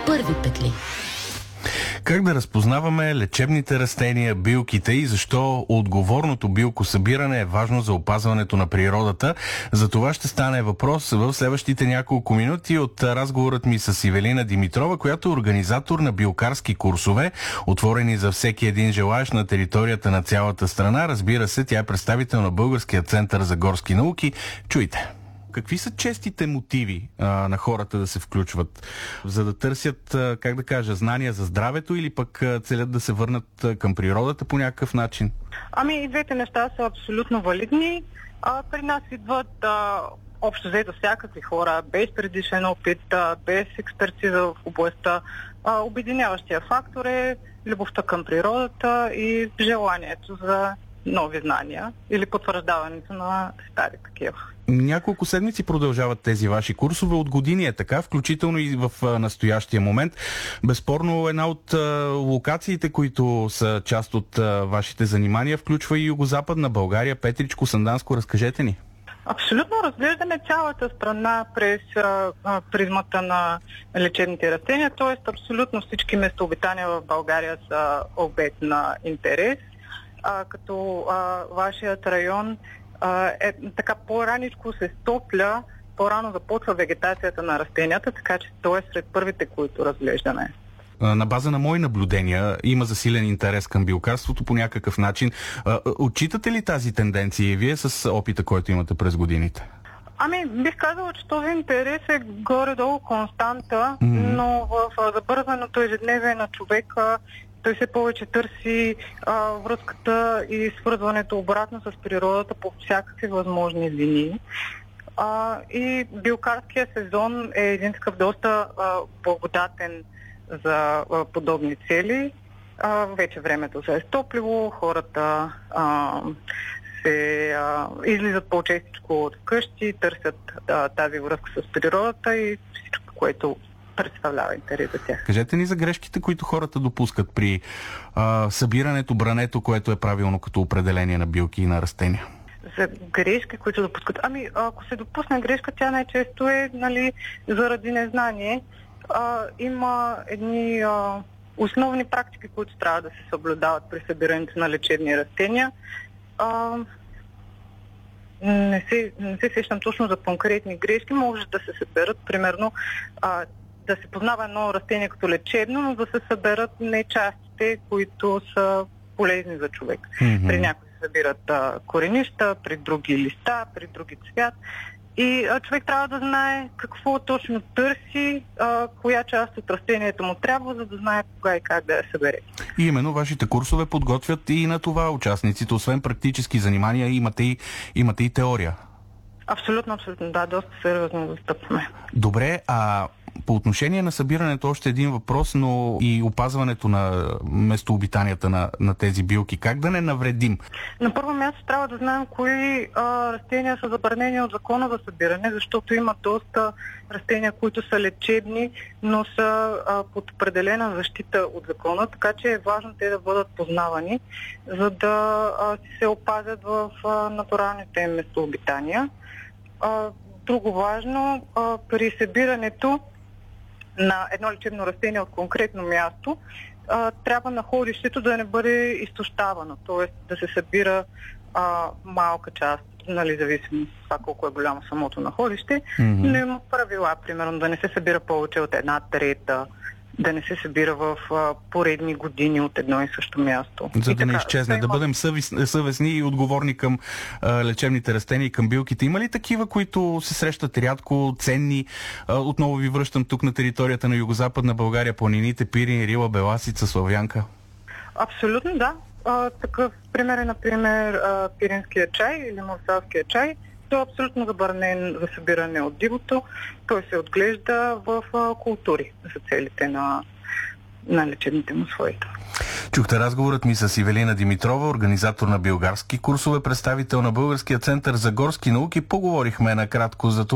Първи петли. Как да разпознаваме лечебните растения, билките и защо отговорното билкосъбиране е важно за опазването на природата? За това ще стане въпрос в следващите няколко минути от разговорът ми с Ивелина Димитрова, която е организатор на билкарски курсове, отворени за всеки един желаещ на територията на цялата страна. Разбира се, тя е представител на Българския център за горски науки. Чуйте! Какви са честите мотиви на хората да се включват, за да търсят, знания за здравето или пък целят да се върнат към природата по някакъв начин? И двете неща са абсолютно валидни. При нас идват общо взето всякакви хора, без предишен опит, без експертиза в областта. Обединяващия фактор е любовта към природата и желанието за нови знания или потвърждаването на стари такива. Няколко седмици продължават тези ваши курсове. От години е така, включително и в настоящия момент. Безспорно, една от локациите, които са част от вашите занимания, включва и Югозападна България, Петричко, Санданско. Разкажете ни. Абсолютно разглеждаме цялата страна през призмата на лечебните растения, т.е. абсолютно всички местообитания в България са обект на интерес, като вашият район е така по-раничко се стопля, по-рано започва вегетацията на растенията, така че той е сред първите, които разглеждаме. На база на мои наблюдения има засилен интерес към билкарството по някакъв начин. Отчитате ли тази тенденция и вие с опита, който имате през годините? Бих казала, че този интерес е горе-долу константа, но в забързаното ежедневие на човека той все повече търси връзката и свързването обратно с природата по всякакви възможни линии. И билкарския сезон е един такъв доста благодатен за подобни цели. Вече времето се е стоплило, хората се излизат по-честичко от къщи, търсят тази връзка с природата и всичко, което представлява интерес за тях. Кажете ни за грешките, които хората допускат при събирането, брането, което е правилно като определение на билки и на растения. За грешки, които допускат. Ако се допусне грешка, тя най-често е заради незнание. Има едни основни практики, които трябва да се съблюдават при събирането на лечебни растения. Не се сещам точно за конкретни грешки. Може да се съберат, примерно, да се познава едно растение като лечебно, но да се съберат не частите, които са полезни за човек. При някои се събират коренища, при други листа, при други цвят. И човек трябва да знае какво точно търси, коя част от растението му трябва, за да знае кога и как да я събере. И именно вашите курсове подготвят и на това участниците. Освен практически занимания, имате и теория. Абсолютно, да, доста сериозно застъпваме. Добре, по отношение на събирането още един въпрос, но и опазването на местообитанията на тези билки. Как да не навредим? На първо място трябва да знаем кои растения са забранени от закона за събиране, защото има доста растения, които са лечебни, но са под определена защита от закона, така че е важно те да бъдат познавани, за да се опазят в натуралните им местообитания. Друго важно, при събирането на едно лечебно растение от конкретно място, трябва находището да не бъде изтощавано, т.е. да се събира малка част, зависимо от това колко е голямо самото находище, но има правила, примерно да не се събира повече от 1/3, да не се събира в поредни години от едно и също място. За да не изчезне, да бъдем съвестни и отговорни към лечебните растения и към билките. Има ли такива, които се срещат рядко, ценни? Отново ви връщам тук на територията на Югозападна България, планините Пирин, Рила, Беласица, Славянка. Абсолютно, да. Такъв пример е, например, пиринския чай или морсалския чай. Той е абсолютно забранен за събиране от дивото. Той се отглежда в култури за целите на лечебните му свойства. Чухте разговорът ми с Ивелина Димитрова, организатор на билкарски курсове, представител на Българския център за горски науки. Поговорихме накратко за това,